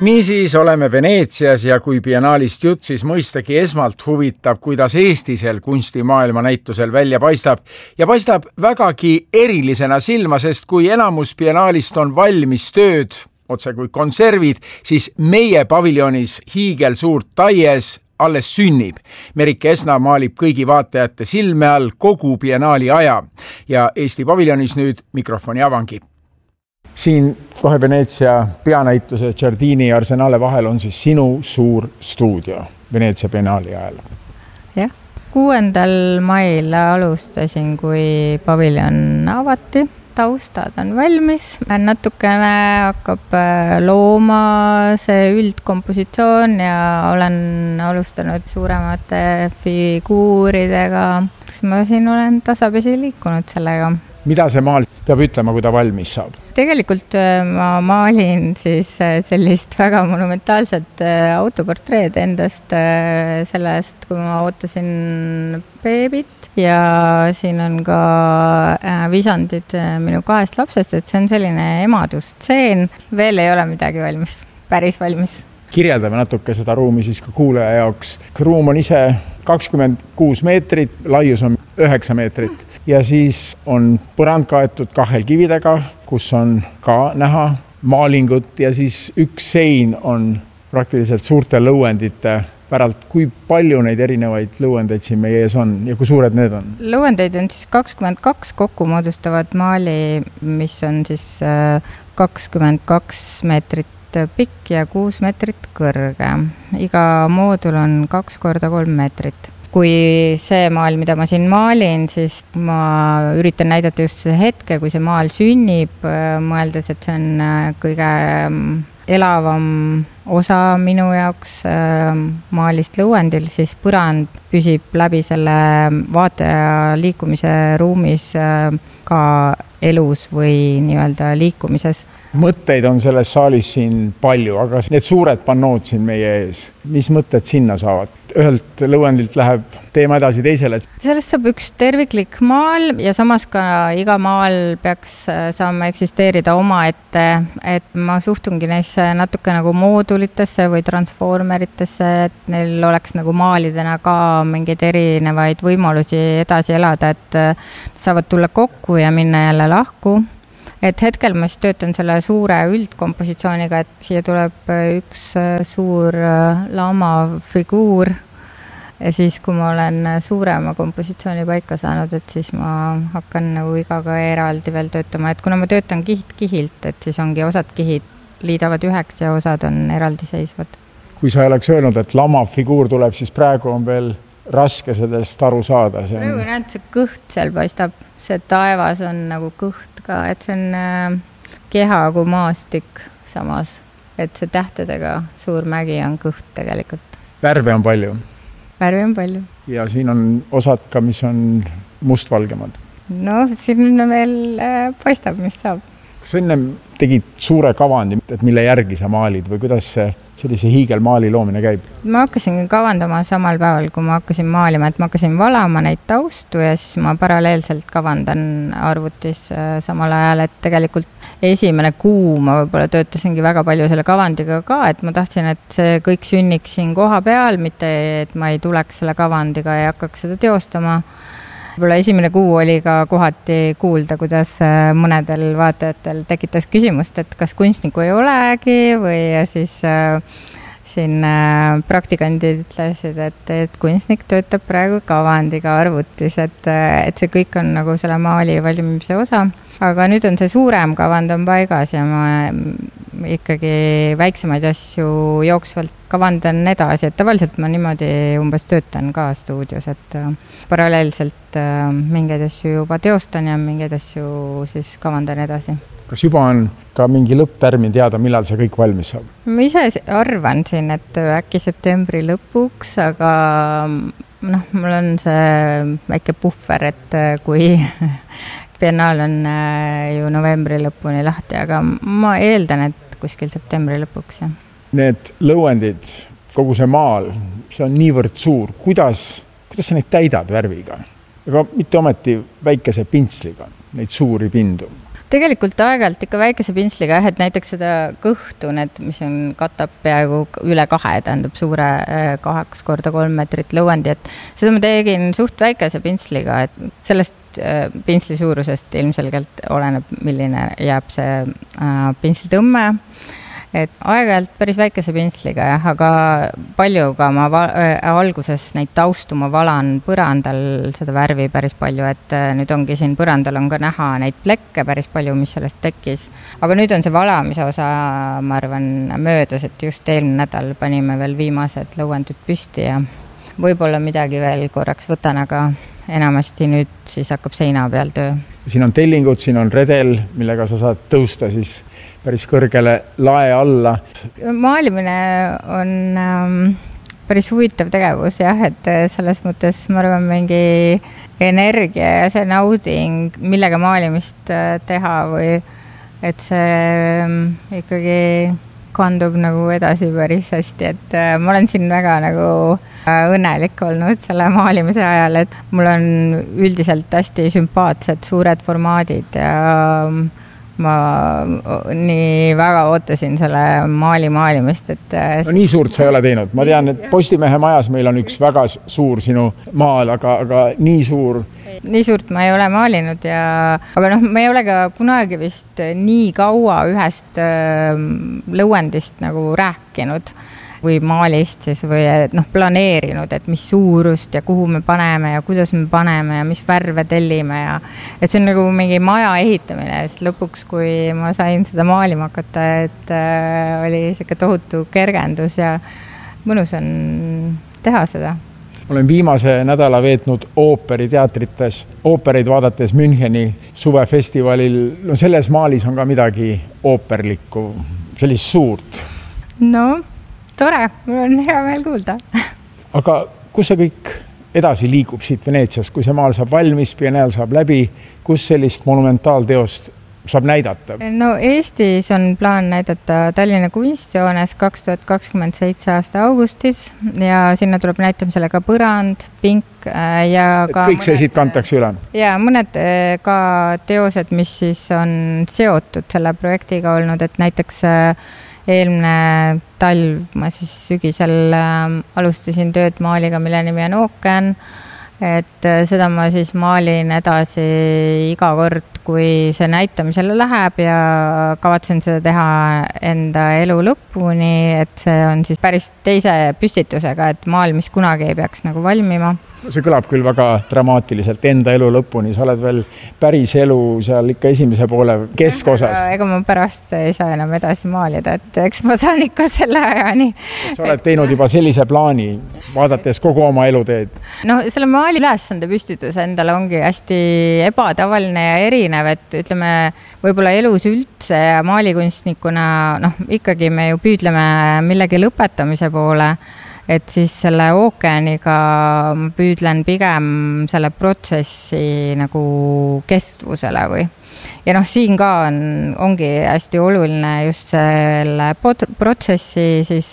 Niisiis oleme Veneetsias ja kui biennaalist jutt, siis mõistagi esmalt huvitab, kuidas Eestisel kunstimaailma näitusel välja paistab. Ja paistab vägagi erilisena silma, sest kui enamus biennaalist on valmis tööd, otse kui konservid, siis meie paviljonis hiigelsuurt taies alles sünnib. Merike Esna maalib kõigi vaatajate silme all kogu biennaali aja ja Eesti paviljonis nüüd mikrofoni avangi. Siin kohe Veneetsia peanäituse Giardini ja Arsenale vahel on siis sinu suur stuudio Veneetsia biennaali ajal. Jah, 6. mail alustasin, kui paviljon avati. Taustad on valmis. Natukene hakkab looma see üldkompositsioon ja olen alustanud suuremate figuuridega. Ma siin olen tasapisi liikunud sellega. Mida see maal peab ütlema, kui ta valmis saab? Tegelikult ma maalin siis sellist väga monumentaalset autoportreed endast sellest, kui ma ootasin beebit ja siin on ka visandid minu 2 lapsest, et see on selline emadustseen. Veel ei ole midagi valmis, päris valmis. Kirjeldame natuke seda ruumi siis ka kuulaja jaoks. Ruum on ise 26 meetrit, laius on 9 meetrit. Ja siis on põrand kaetud 2 kividega, kus on ka näha maalingut ja siis üks sein on praktiliselt suurte lõuendite päralt. Kui palju neid erinevaid lõuendeid siin meie ees on ja kui suured need on? Lõuendeid on siis 22 kokku moodustavad maali, mis on siis 22 meetrit pikk ja 6 meetrit kõrge. Iga moodul on 2 × 3 meetrit. Kui see maal, mida ma siin maalin, siis ma üritan näidata just see hetke, kui see maal sünnib, mõeldes, et see on kõige elavam osa minu jaoks maalist lõuendil, siis põrand püsib läbi selle vaataja liikumise ruumis ka elus või nii-öelda liikumises. Mõtteid on selles saalis siin palju, aga need suured pannood siin meie ees, mis mõtted sinna saavad? Ühelt lõuendilt läheb teema edasi teisele. Sellest saab üks terviklik maal ja samas ka iga maal peaks saama eksisteerida omaette, et ma suhtungi neisse natuke nagu moodulitesse või transformeritesse, et neil oleks nagu maalidena ka mingeid erinevaid võimalusi edasi elada, et saavad tulla kokku ja minna jälle lahku. Et hetkel ma siis töötan selle suure üldkompositsiooniga, et siia tuleb üks suur lama figuur ja siis, kui ma olen suurema kompositsiooni paika saanud, et siis ma hakkan nagu igaga eraldi veel töötama, et kuna ma töötan kihilt, et siis ongi osad kihid liidavad üheks ja osad on eraldiseisvad. Kui sa oleks öelnud, et lama figuur tuleb, siis praegu on veel raske sellest aru saada. Praegu näed, see kõht seal paistab, see taevas on nagu kõht ka, et see on keha kui maastik samas, et see tähtedega suur mägi on kõht tegelikult. Värve on palju? Värve on palju. Ja siin on osad ka, mis on mustvalgemad? No, siin veel paistab, mis saab. Kas enne tegid suure kavandi, et mille järgi sa maalid või kuidas sellise hiigelmaali loomine käib? Ma hakkasin kavandama samal päeval, kui ma hakkasin maalima, et ma hakkasin valama neid taustu ja siis ma paralleelselt kavandan arvutis samal ajal, et tegelikult esimene kuu ma võib-olla töötasingi väga palju selle kavandiga ka, et ma tahtsin, et see kõik sünniks siin koha peal, mitte et ma ei tuleks selle kavandiga ja hakkaks seda teostama. Võib-olla esimene kuu oli ka kohati kuulda, kuidas mõnedel vaatajatel tekitas küsimust, et kas kunstniku ei olegi või siis siin praktikandid ütlesid, et kunstnik töötab praegu kavandiga arvutis, et see kõik on nagu selle maali valmimise osa. Aga nüüd on see suurem kavand on paigas ja ma ikkagi väiksemaid asju jooksvalt kavandan edasi, et tavaliselt ma niimoodi umbes töötan ka stuudios, et paralleelselt mingeid asju juba teostan ja mingeid asju siis kavandan edasi. Kas juba on ka mingi lõpptärmin teada, millal see kõik valmis saab? Ma ise arvan siin, et äkki septembri lõpuks, aga mul on see väike puhver, et kui biennaal on ju novembri lõpuni lahti, aga ma eeldan, et kuskil septembri lõpuks. Ja. Need lõuendid, kogu see maal, see on niivõrd suur. Kuidas sa neid täidad värviga? Aga mitte ometi väikese pintsliga, neid suuri pindu. tegelikult aeg-ajalt ikka väikese pintsliga, et näiteks seda kõhtu, mis katab peaaegu üle 2, tähendab suure 2x3 meetrit lõuendi, et seda ma tegin suht väikese pintsliga, et sellest pintsli suurusest ilmselgelt oleneb, milline jääb see pintslitõmme. Et aeg-ajalt päris väikese pintsliga, aga palju ka ma alguses neid taustu ma valan põrandal seda värvi päris palju, et nüüd ongi siin põrandal on ka näha neid plekke päris palju, mis sellest tekkis. Aga nüüd on see valamise osa, ma arvan, möödas, et just eelmine nädal panime veel viimased lõuendud püsti ja võib-olla midagi veel korraks võtan, aga enamasti nüüd siis hakkab seina peal töö. Siin on tellingud, siin on redel, millega sa saad tõusta siis päris kõrgele lae alla. Maalimine on päris huvitav tegevus, jah, et selles mõttes ma arvan mingi energia ja see nauding, millega maalimist teha või et see ikkagi kandub nagu edasi päris hästi, et ma olen siin väga nagu õnnelik olnud selle maalimise ajal, et mul on üldiselt hästi sümpaatsed suured formaadid ja ma nii väga ootasin selle maalimist, et no nii suurt sa ei ole teinud. Ma tean, et Postimehe majas meil on üks väga suur sinu maal, aga nii suur. Nii suurt ma ei ole maalinud aga ma ei ole ka kunagi vist nii kaua ühest lõuendist nagu rääkinud või maalist siis või planeerinud, et mis suurust ja kuhu me paneme ja kuidas me paneme ja mis värve tellime ja et see on nagu mingi maja ehitamine, siis lõpuks, kui ma sain seda maalima hakata, et oli siuke tohutu kergendus ja mõnus on teha seda. Olen viimase nädala veetnud ooperiteatrites, oopereid vaadates Müncheni suvefestivalil. No selles maalis on ka midagi ooperlikku, sellist suurt. No, tore, mul on hea meel kuulda. Aga kus see kõik edasi liigub siit Veneetsiast, kui see maal saab valmis, Biennale saab läbi, kus sellist monumentaalteost saab näidata? No Eestis on plaan näidata Tallinna Kunstjoones 2027 aasta augustis ja sinna tuleb näitamisele ka põrand, pink ja ka kõik see siit kantakse üle? Ja mõned ka teosed, mis siis on seotud selle projektiga olnud, et näiteks eelmine talv ma siis sügisel alustasin tööd maaliga, mille nimi on Ookean. Et seda ma siis maalin edasi iga kord, kui see näitamisele läheb ja kavatsen seda teha enda elu lõpuni, et see on siis päris teise püstitusega, et maal, mis kunagi ei peaks nagu valmima. See kõlab küll väga dramaatiliselt enda elu lõpuni, sa oled veel päris elu seal ikka esimese poole keskosas. Ega ma pärast ei saa enam edasi maalida, et eks ma saan ikka selle ajani. Sa oled teinud juba sellise plaani, vaadates kogu oma eluteed? No selle maali ülesande püstitus endale ongi hästi ebatavaline ja erinev, et ütleme, võib-olla elus üldse ja maalikunstnikuna, ikkagi me ju püüdleme millegi lõpetamise poole, et siis selle ookeaniga ma püüdlen pigem selle protsessi nagu kestvusele või. Ja siin ka ongi hästi oluline just selle protsessi siis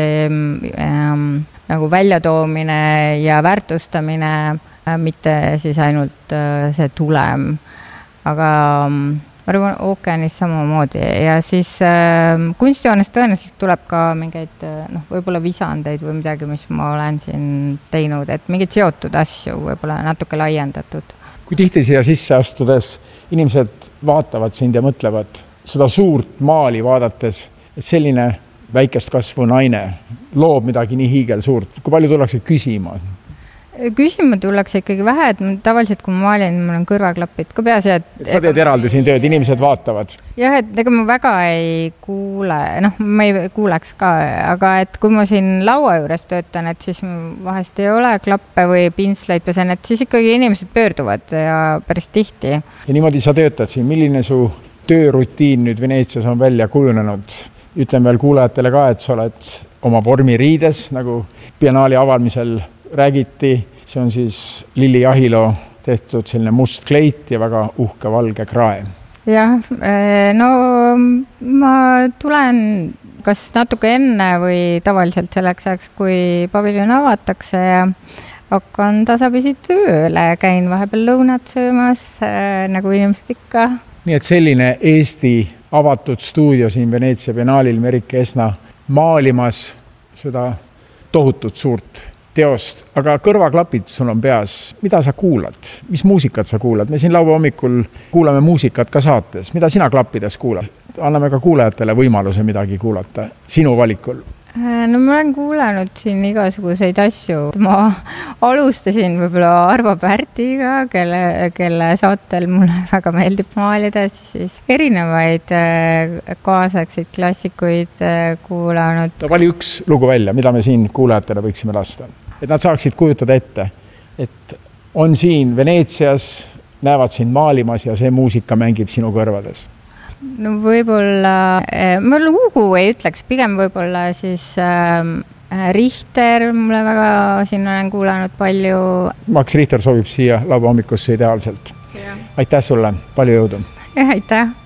nagu väljatoomine ja väärtustamine, mitte siis ainult see tulem. Aga ma arvan ookeanis samamoodi ja siis kunstijoones tõenäoliselt tuleb ka mingeid võib-olla visandeid või midagi, mis ma olen siin teinud, et mingid seotud asju võib-olla natuke laiendatud. Kui tihti siia sisse astudes inimesed vaatavad sind ja mõtlevad seda suurt maali vaadates, et selline väikest kasvu naine loob midagi nii hiigel suurt, kui palju tullakse küsima? Küsima tullakse ikkagi vähe, et tavaliselt kui ma maalin, mul on kõrvaklapid ka peas. Sa teed eraldi siin tööd, inimesed vaatavad? Jah, et ega ma väga ei kuule, ma ei kuuleks ka, aga et kui ma siin laua juures töötan, et siis vahest ei ole klappe või pintsleid pesen, et siis ikkagi inimesed pöörduvad ja päris tihti. Ja niimoodi sa töötad siin, milline su töörutiin nüüd Veneetsias on välja kujunenud? Ütlen veel kuulajatele ka, et sa oled oma vormiriides, nagu Biennale avaldamisel räägiti, see on siis Lilli Jahilo tehtud selline must kleit ja väga uhke valge krae. Jah, no ma tulen kas natuke enne või tavaliselt selleks ajaks, kui paviljon avatakse ja hakkan tasapisi tööle, käin vahepeal lõunat söömas, nagu inimesed ikka nii et selline Eesti avatud stuudio siin Veneetsia biennaalil Merike Esna maalimas seda tohutut suurt teost, aga kõrvaklapid sul on peas. Mida sa kuulad? Mis muusikat sa kuulad? Me siin laupäeva hommikul kuulame muusikat ka saates. Mida sina klappides kuulad? Anname ka kuulajatele võimaluse midagi kuulata sinu valikul. No ma olen kuulanud siin igasuguseid asju. Ma alustasin võib-olla Arvo Pärtiga, kelle saatel mulle väga meeldib maalida, siis erinevaid kaasaegseid klassikuid kuulanud. Vali üks lugu välja, mida me siin kuulajatele võiksime lasta. Et nad saaksid kujutada ette, et on siin Veneetsias, näevad sind maalimas ja see muusika mängib sinu kõrvades. No võib-olla, ma lugu ei ütleks, pigem võib-olla siis Richter, mulle väga siin olen kuulanud palju. Max Richter sobib siia laupäeva hommikusse ideaalselt. Ja. Aitäh sulle, palju jõudu! Aitäh!